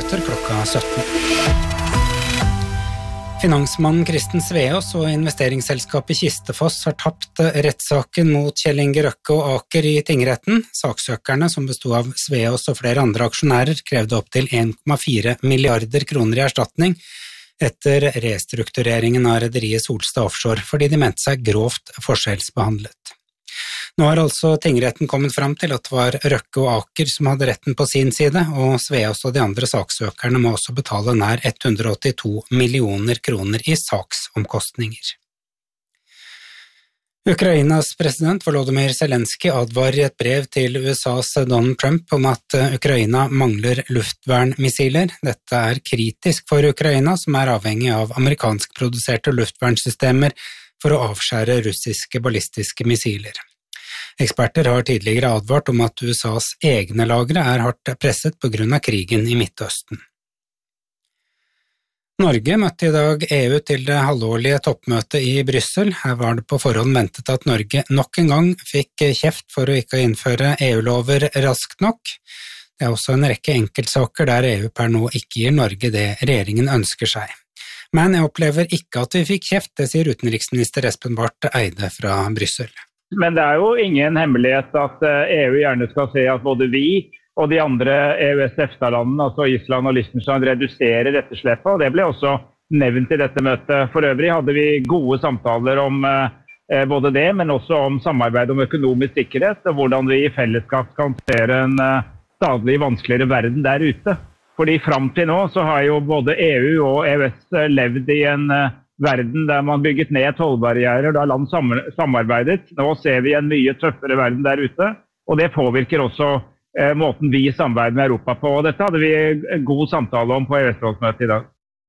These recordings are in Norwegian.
nyheter klokka 17. Finansmannen Kristen Sveaas og investeringsselskapet Kistefoss har tapt rettssaken mot Kjell Inge Røkke og Aker i tingretten. Saksøkerne, som bestod av Sveaas og flere andre aksjonærer, krevde opp til 1,4 milliarder kroner i erstatning etter restruktureringen av rederiet Solstad Offshore, fordi de mente seg grovt forskjellsbehandlet. Nå har altså tingretten kommet fram til at det var Røkke og Aker som hadde retten på sin side, og Sveaas og de andre saksøkerne må også betale nær 182 millioner kroner i saksomkostninger. Ukrainas president Volodymyr Zelensky advarer i et brev til USAs Donald Trump om at Ukraina mangler luftvernmissiler. Dette er kritisk for Ukraina, som er avhengig av amerikanskproduserte luftvernsystemer for å avskjære russiske ballistiske missiler. Eksperter har tidligere advart om at USAs egne lagre er hardt presset på grunn av krigen i Midtøsten. Norge møtte i dag EU til det halvårlige toppmøtet i Brussel. Her var det på forhånd ventet at Norge nok en gang fikk kjeft for å ikke innføre EU-lover raskt nok. Det er også en rekke enkeltsaker der EU per nå ikke gir Norge det regjeringen ønsker seg. Men jeg opplever ikke at vi fikk kjeft, det sier utenriksminister Espen Barth Eide fra Brussel. Men det er jo ingen hemmelighet at EU gjerne skal se at både vi og de andre EØS-EFTA-landene, altså Island og Liechtenstein, reduserer etterslepet, og det ble også nevnt i dette møtet. For øvrig hadde vi gode samtaler om både det, men også om samarbeid om økonomisk sikkerhet, og hvordan vi i fellesskap kan håndtere en stadig vanskeligere verden der ute. Fordi frem til nå så har jo både EU og EØS levd i en verden der man bygget ned tollbarrierer, da land samarbeidet. Nå ser vi en mye tøffere verden der ute, og det påvirker også måten vi samarbeider med Europa på. Og dette hadde vi en god samtale om på EØS-rådsmøtet i dag.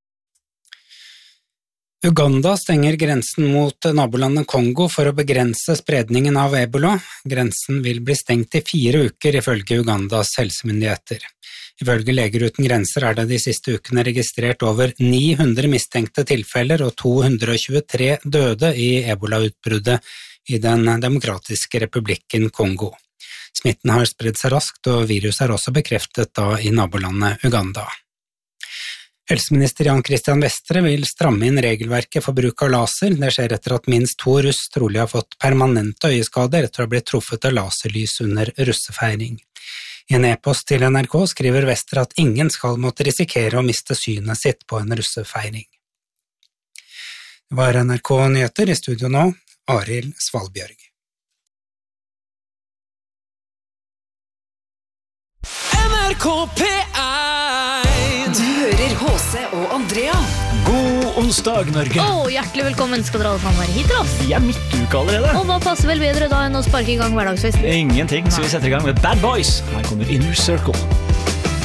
Uganda stenger grensen mot nabolandet Kongo for å begrense spredningen av ebola. Grensen vil bli stengt i 4 uker ifølge Ugandas helsemyndigheter. Ifølge Leger uten grenser er det de siste ukene registrert over 900 mistenkte tilfeller og 223 døde i ebola-utbruddet i den demokratiske republikken Kongo. Smitten har spredt seg raskt, og viruset er også bekreftet da i nabolandet Uganda. Helseminister Jan Christian Vestre vil stramme inn regelverket for bruk av laser. Det skjer etter at minst 2 russ trolig har fått permanente øyeskader etter å ha blitt truffet av laserlys under russefeiring. I en e-post til NRK skriver Vestre at ingen skal måtte risikere å miste synet sitt på en russefeiring. Det var NRK Nyheter, i studio nå, Arild Svalbjørg. NRK P1. Du hører H.C. og Andrea. God onsdag, Norge. Hjertelig velkommen skal dere alle sammen være hit til oss. Vi er midt i uka allerede. Og hva passer vel bedre da enn å sparke i gang hverdagsfest? Ingenting, så vi setter i gang med Bad Boys. Her kommer Inner Circle.